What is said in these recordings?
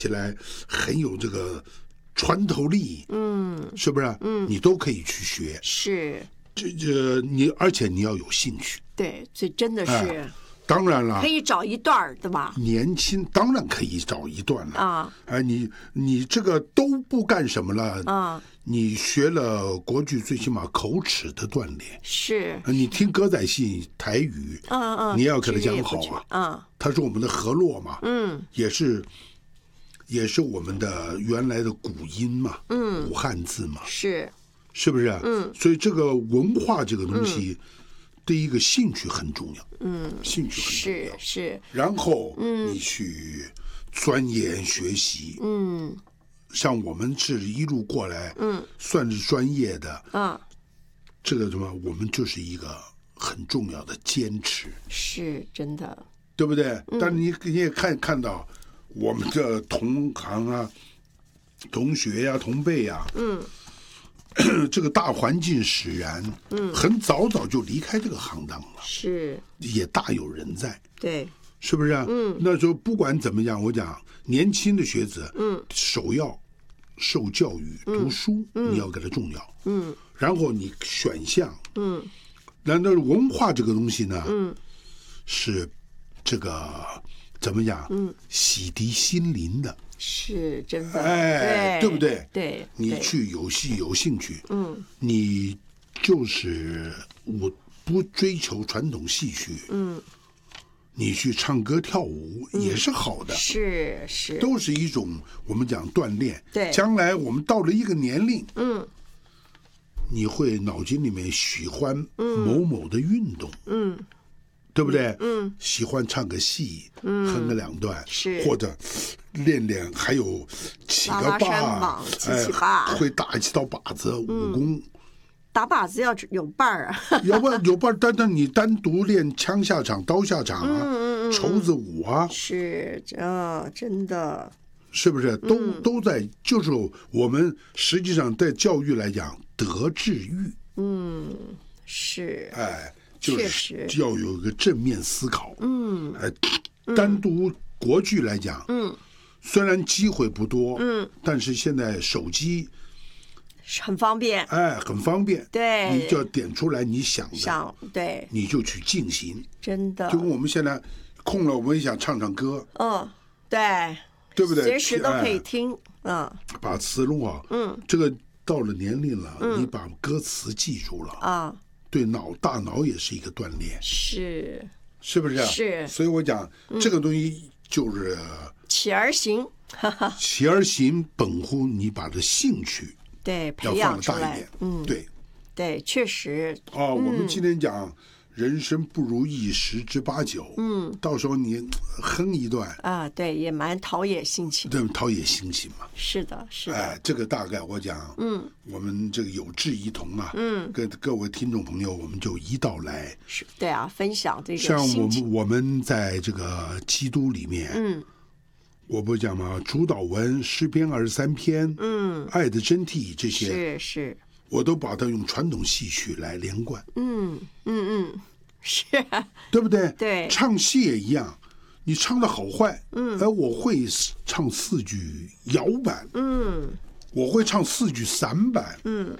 起来很有这个穿透力，是不是？你都可以去学。 是， 你而且你要有兴趣。 对，这真的是。 当然了， 可以找一段对吧？ 年轻当然可以找一段了啊！ 你这个都不干什么了啊？ 你学了国剧，最起码口齿的锻炼是。 你听歌仔戏台语，你也要给他讲好啊。他是我们的河洛嘛，也是我们的原来的古音嘛，古汉字嘛，是不是？所以这个文化这个东西。第一个兴趣很重要，兴趣很重要， 是， 然后你去钻研学习，像我们是一路过来，算是专业的，这个什么，我们就是一个很重要的坚持， 是真的， 对不对？但你也看到我们的同行啊、同学呀、同辈呀，这个大环境使然，很早就离开这个行当了， 是， 也大有人在， 对， 是不是？那时候不管怎么样，我讲年轻的学子，首要受教育、读书，你要给他重要，然后你选项，然后文化这个东西呢，是这个怎么讲？洗涤心灵的。 是真的， 对不对？ 对， 你去有兴趣，你就是我不追求传统戏曲，你去唱歌跳舞也是好的， 是， 都是一种我们讲锻炼。 对， 将来我们到了一个年龄，你会脑筋里面喜欢某某的运动，对不对？喜欢唱个戏，哼个两段， 是， 或者练，还有起个把，起把， 会打几道把子，武功。 打把子要有伴儿啊， 有伴儿，但你单独练枪下场、刀下场啊，绸子舞啊， 是真的， 是不是？都在，就是我们实际上在教育来讲，德智育， 是， 就是要有一个正面思考。单独国剧来讲，虽然机会不多，但是现在手机很方便， 很方便。 对， 你就要点出来你想的， 对， 你就去进行。 真的， 就跟我们现在空了，我们也想唱歌，对不对？ 随时都可以听， 把词弄好，这个到了年龄了，你把歌词记住了对大脑也是一个锻炼，是不是？ 是， 所以我讲这个东西就是起而行， 起而行本乎你把这兴趣培养出来， 要放大一点， 对，确实我们今天讲人生不如意十之八九，到时候你哼一段对，也蛮陶冶性情， 对，陶冶心情嘛， 是的， 这个大概我讲，我们这个有志一同啊，跟各位听众朋友，我们就一道来， 对分享这个像心情。 我们在这个基督里面，我不讲嘛，主祷文诗篇23篇，爱的真谛这些， 是。 我都把它用传统戏曲来连贯， 是， 对不对？ 对， 唱戏也一样，你唱的好坏，我会唱4句摇板，我会唱4句散板，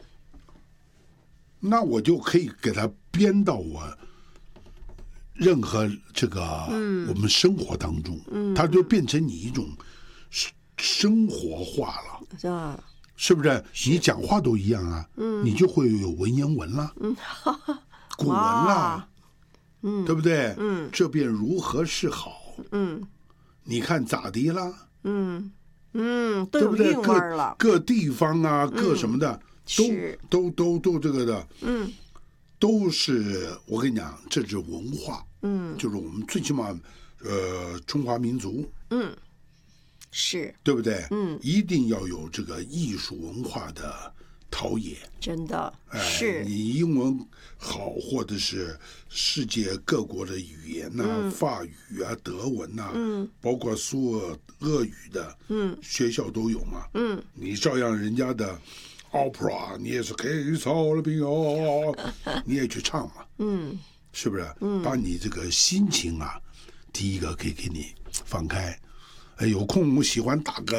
那我就可以给它编到我任何这个我们生活当中，它就变成你一种生活化了，是不是？你讲话都一样啊，你就会有文言文啦，古文啦，对不对？这便如何是好？你看咋的啦？ 都有韵味了。 各地方啊，各什么的，都这个的，都是我跟你讲，这是文化，就是我们最起码，中华民族， 是， 对不对？一定要有这个艺术文化的陶冶， 真的是。 你英文好，或者是世界各国的语言法语啊、德文包括说俄语的，学校都有嘛，你照样人家的 opera， 你也是可以操了兵哦，你也去唱嘛，是不是？把你这个心情第一个可以给你放开。有空我喜欢打个